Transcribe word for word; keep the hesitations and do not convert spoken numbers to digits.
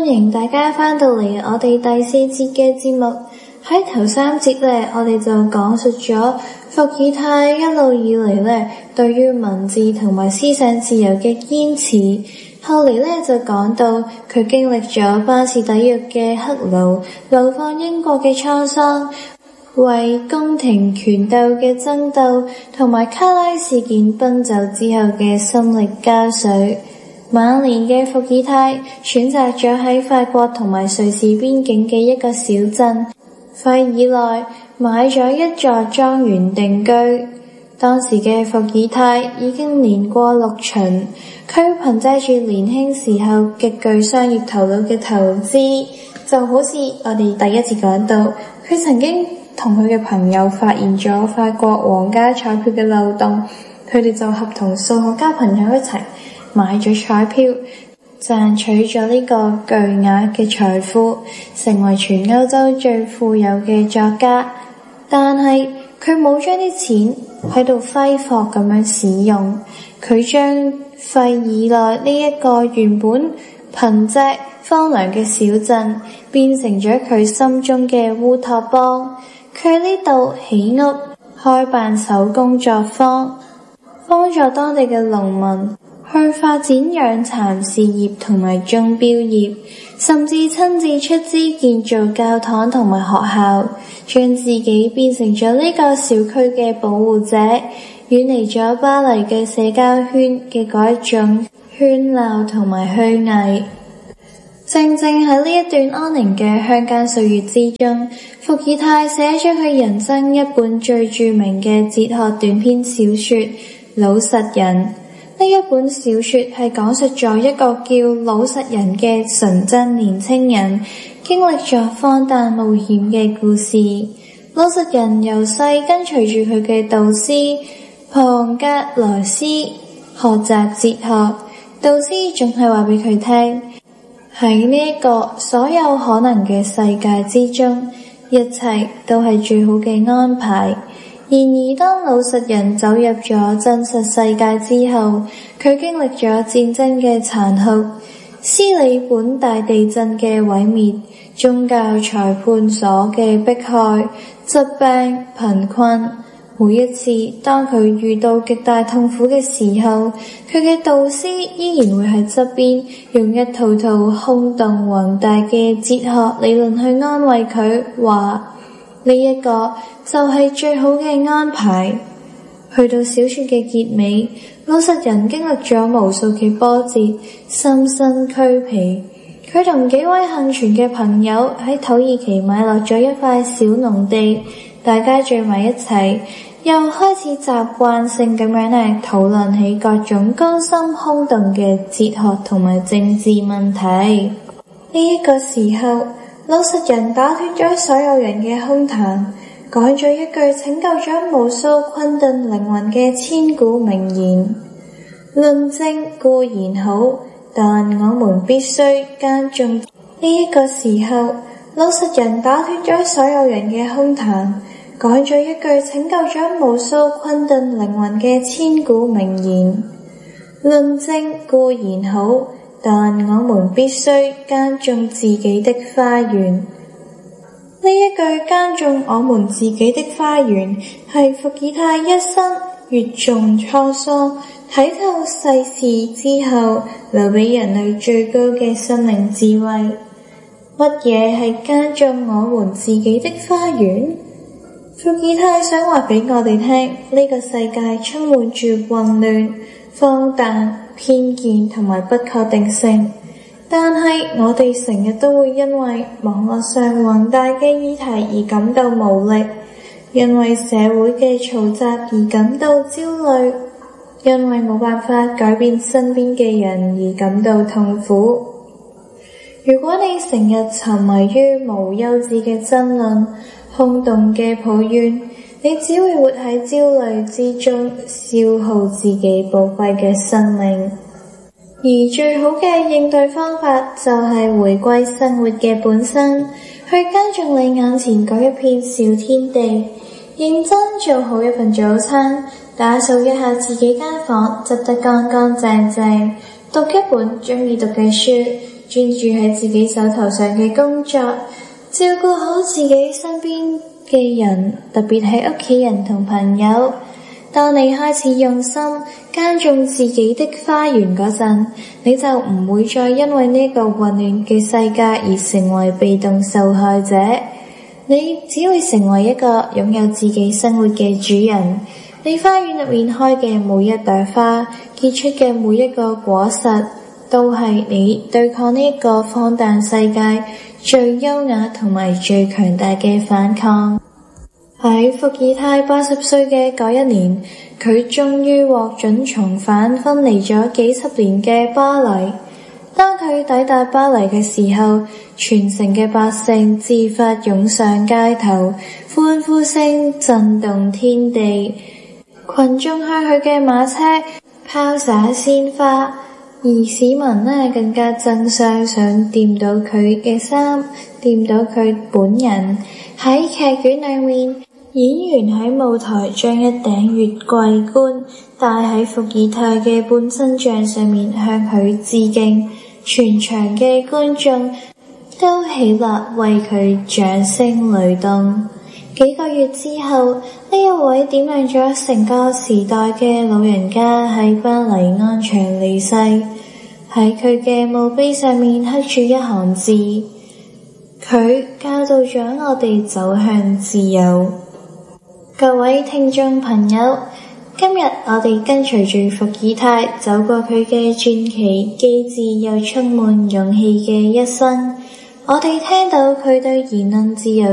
歡迎大家返到嚟我哋第四節嘅節目。喺頭三節呢，我哋就講述咗伏爾泰一路以嚟呢對於文字同埋思想自由嘅堅持。後嚟呢就講到佢經歷咗巴士底獄嘅黑奴流放英國嘅滄桑，為宮廷權鬥嘅爭鬥同埋卡拉事件奔走之後嘅心力交瘁。晚年嘅伏爾泰選擇咗喺法國同埋瑞士邊境嘅一個小鎮費爾內買咗一座莊園定居。當時嘅伏爾泰已經年過六旬，佢憑借住年輕時候極具商業頭腦嘅投資，就好似我哋第一次講到，佢曾經同佢嘅朋友發現咗法國皇家彩票嘅漏洞，佢哋就合同數學家朋友一齊買咗彩票，賺取咗呢個巨額嘅財富，成為全歐洲最富有嘅作家。但係佢冇將啲錢喺度揮霍咁樣使用，佢將費爾內呢一個原本貧瘠荒涼嘅小鎮變成咗佢心中嘅烏托邦。佢喺呢度起屋，開辦手工作坊，幫助當地嘅農民去發展養蠶事業同埋鐘錶業，甚至親自出資建造教堂同埋學校，將自己變成咗呢個小區嘅保護者，遠離咗巴黎嘅社交圈嘅嗰一種喧鬧同埋虛偽。正正喺呢一段安寧嘅鄉間歲月之中，伏爾泰寫咗佢人生一本最著名嘅哲學短篇小說《老實人》。呢一本小說係講述咗一個叫老實人嘅純真年輕人經歷咗荒誕冒險嘅故事。老實人由細跟隨住佢嘅導師龐格萊斯學習哲學，導師總係話俾佢聽，喺呢一個所有可能嘅世界之中，一切都係最好嘅安排。然而當老實人走入咗真實世界之後，佢經歷咗戰爭嘅殘酷、斯里本大地震嘅毀滅、宗教裁判所嘅迫害、疾病、貧困。每一次當佢遇到極大痛苦嘅時候，佢嘅導師依然會喺側邊用一套套空洞宏大嘅哲學理論去安慰佢，話呢一個就係最好嘅安排。去到小說嘅結尾，老實人經歷咗無數嘅波折，深深俱疲。佢同幾位幸存嘅朋友喺土耳其買落咗一塊小農地，大家聚埋一齊，又開始習慣性咁樣嚟討論起各種高深空洞嘅哲學同埋政治問題。呢一個時候，老實人打斷咗所有人嘅空談，講咗一句拯救咗無數困頓靈魂嘅千古名言：論證固然好，但我們必須耕種。呢一個時候，老實人打斷咗所有人嘅空談，講咗一句拯救咗無數困頓靈魂嘅千古名言：論證固然好，但我們必須耕種自己的花園。呢一句耕種我們自己的花園，係伏爾泰一生閱盡滄桑、睇透世事之後留俾人類最高嘅生命智慧。乜嘢係耕種我們自己的花園？伏爾泰想話俾我哋聽，呢個世界充滿住混亂、荒誕、偏見同埋不確定性，但係我哋成日都會因為網絡上宏大嘅議題而感到無力，因為社會嘅嘈雜而感到焦慮，因為冇辦法改變身邊嘅人而感到痛苦。如果你成日沉迷於無休止嘅爭論、空洞嘅抱怨，你只會活喺焦慮之中，消耗自己寶貴嘅生命。而最好嘅應對方法就係回歸生活嘅本身，去耕種你眼前嗰一片小天地，認真做好一份早餐，打掃一下自己間房，執得乾乾淨淨，讀一本鍾意讀嘅書， 專注喺自己手頭上嘅工作，照顧好自己身邊嘅人，特別係屋企人同朋友。當你開始用心耕種自己的花園嗰陣，你就唔會再因為呢個混亂嘅世界而成為被動受害者。你只會成為一個擁有自己生活嘅主人。你花園入面開嘅每一朵花，結出嘅每一個果實，都係你對抗呢一個荒誕世界最優雅同埋最強大嘅反抗。喺伏爾泰八十歲嘅嗰一年，佢終於獲准重返分離咗幾十年嘅巴黎。當佢抵達巴黎嘅時候，全城嘅百姓自發湧上街頭，歡呼聲震動天地。群眾向佢嘅馬車拋灑鮮花，而市民呢更加爭相想掂到佢嘅衫，掂到佢本人。喺劇院裏面，演員喺舞台將一頂月桂冠戴喺伏爾泰嘅半身像上面，向佢致敬。全場嘅觀眾都起立為佢掌聲雷動。幾個月之後，呢一位點亮咗成個時代嘅老人家喺巴黎安詳離世。喺佢嘅墓碑上面刻住一行字：佢教導咗我哋走向自由。各位聽眾朋友，今日我哋跟隨住伏爾泰走過佢嘅傳奇、機智又充滿勇氣嘅一生。我哋聽到佢對言論自由